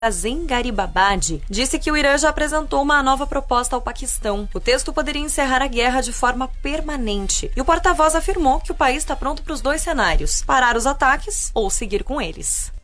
Azem Garibabadi disse que o Irã já apresentou uma nova proposta ao Paquistão. O texto poderia encerrar a guerra de forma permanente. E o porta-voz afirmou que o país está pronto para os dois cenários: parar os ataques ou seguir com eles.